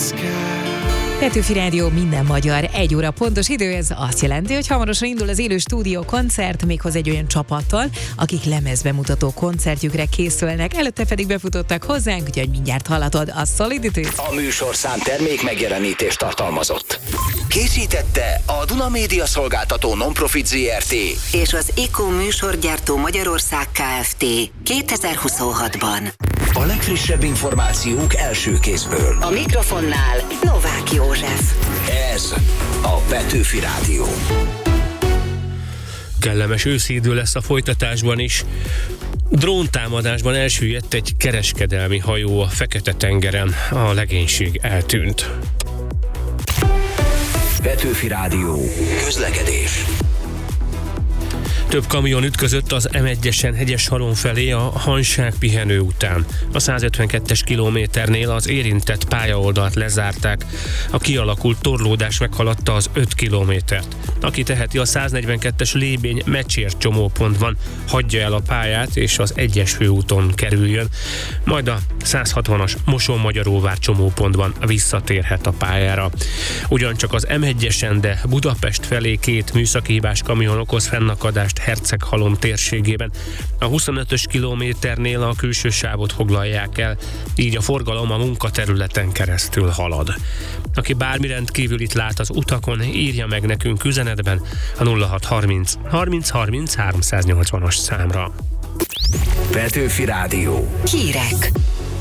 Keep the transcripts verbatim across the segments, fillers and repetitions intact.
Petőfi Rádió, minden magyar, egy óra pontos idő, ez azt jelenti, hogy hamarosan indul az élő stúdió koncert, méghozzá egy olyan csapattal, akik lemezbemutató koncertjükre készülnek, előtte pedig befutottak hozzánk, úgyhogy mindjárt hallatod a Solidity-t. A műsorszám termék megjelenítést tartalmazott. Készítette a Duna Média Szolgáltató Non-Profit zé er té és az Iko műsorgyártó Magyarország Kft. kétezer-huszonhatban. A legfrissebb információk első kézből. A mikrofonnál Novák József. Ez a Petőfi Rádió. Kellemes őszi idő lesz a folytatásban is. Dróntámadásban elsüllyedt egy kereskedelmi hajó a Fekete-tengeren, a legénység eltűnt. Petőfi Rádió. Közlekedés. Több kamion ütközött az em egyesen Hegyeshalom felé a Hanság pihenő után. A százötvenkettes kilométernél az érintett pályaoldalt lezárták. A kialakult torlódás meghaladta az öt kilométert. Aki teheti, a száznegyvenkettes Lébény-Mecsér csomópontban hagyja el a pályát és az egyes főúton kerüljön, majd a százhatvanas Moson-Magyaróvár csomópontban visszatérhet a pályára. Ugyancsak az em egyesen, de Budapest felé két műszaki hibás kamion okoz fennakadást Herceghalom térségében. A huszonötös kilométernél a külső sávot foglalják el, így a forgalom a munkaterületen keresztül halad. Aki bármi rendkívülit lát az utakon, írja meg nekünk üzenetben a nulla hat harminc harminc harminc háromszáznyolcvanas számra. Petőfi Rádió. Hírek.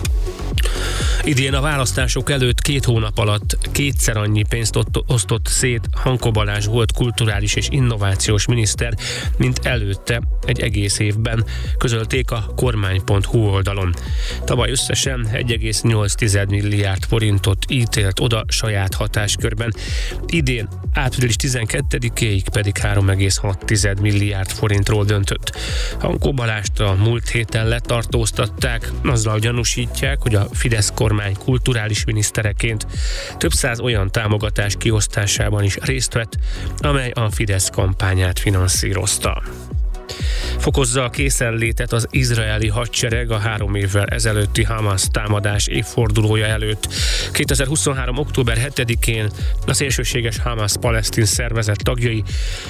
Idén a választások előtt két hónap alatt kétszer annyi pénzt osztott szét Hankó Balázs volt kulturális és innovációs miniszter, mint előtte egy egész évben, közölték a kormány pont hu oldalon. Tavaly összesen egy egész nyolc milliárd forintot ítélt oda saját hatáskörben, idén április tizenkettedikéig pedig három egész hat milliárd forintról döntött. Hankó Balázst a múlt héten letartóztatták, azzal gyanúsítják, hogy a Fidesz kormány kulturális minisztereként több száz olyan támogatás kiosztásában is részt vett, amely a Fidesz kampányát finanszírozta. Fokozza a készenlétet az izraeli hadsereg a három évvel ezelőtti Hamas támadás évfordulója előtt. kétezer-huszonhárom. október hetedikén a szélsőséges Hamas palesztin szervezet tagjai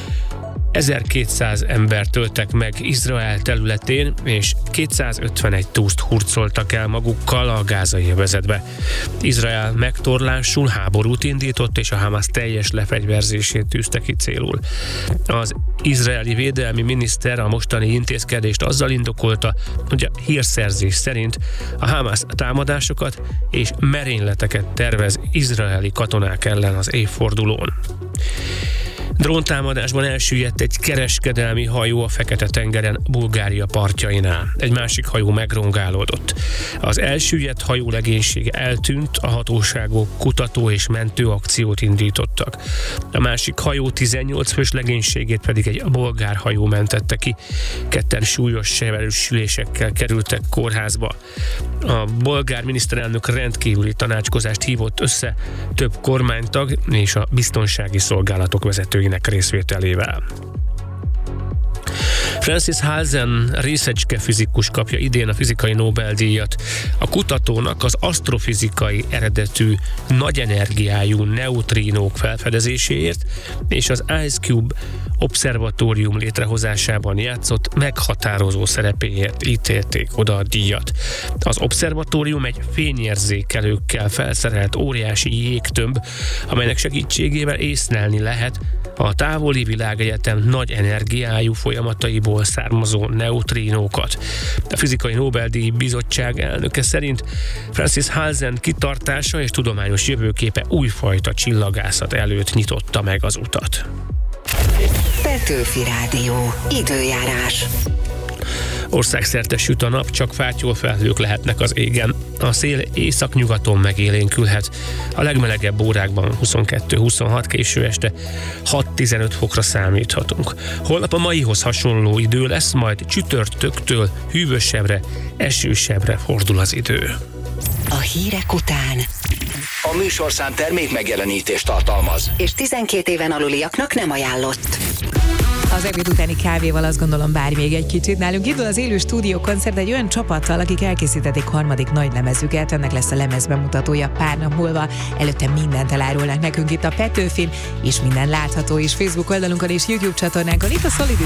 ezerkétszáz embert öltek meg Izrael területén, és kétszázötvenegy túszt hurcoltak el magukkal a gázai övezetbe. Izrael megtorlásul háborút indított, és a Hamas teljes lefegyverzését tűzte ki célul. Az izraeli védelmi miniszter a mostani intézkedést azzal indokolta, hogy a hírszerzés szerint a Hamas támadásokat és merényleteket tervez izraeli katonák ellen az évfordulón. Dróntámadásban elsüllyedt egy kereskedelmi hajó a Fekete-tengeren, Bulgária partjainál. Egy másik hajó megrongálódott. Az elsüllyedt hajó legénysége eltűnt, a hatóságok kutató és mentő akciót indítottak. A másik hajó tizennyolc fős legénységét pedig egy bolgár hajó mentette ki. Ketten súlyos sebesülésekkel kerültek kórházba. A bolgár miniszterelnök rendkívüli tanácskozást hívott össze több kormánytag és a biztonsági szolgálatok vezetői részvételével. Francis Halzen részecske fizikus kapja idén a fizikai Nobel-díjat. A kutatónak az asztrofizikai eredetű, nagy energiájú neutrínók felfedezéséért és az IceCube obszervatórium létrehozásában játszott meghatározó szerepéért ítélték oda a díjat. Az obszervatórium egy fényérzékelőkkel felszerelt óriási jégtömb, amelynek segítségével észlelni lehet a távoli világegyetem nagy energiájú folyamataiból származó neutrínókat. A Fizikai Nobel-díj bizottság elnöke szerint Francis Halzen kitartása és tudományos jövőképe újfajta csillagászat előtt nyitotta meg az utat. Petőfi Rádió. Időjárás. Országszerte süt a nap, csak fátyol felhők lehetnek az égen. A szél északnyugaton megélénkülhet. A legmelegebb órákban huszonkettő-huszonhat, késő este hat-tizenöt fokra számíthatunk. Holnap a maihoz hasonló idő lesz, majd csütörtöktől hűvösebbre, esősebbre fordul az idő. A hírek után A műsorszám termék megjelenítést tartalmaz. és tizenkét éven aluliaknak nem ajánlott. Az ebéd utáni kávéval azt gondolom bár még egy kicsit. Nálunk indul az élő stúdió koncert egy olyan csapattal, akik elkészítették harmadik nagy lemezüket. Ennek lesz a lemez bemutatója pár nap múlva. Előtte mindent elárulnak nekünk itt a Petőfin, és minden látható is Facebook oldalunkon és YouTube csatornánkon. Itt a Solid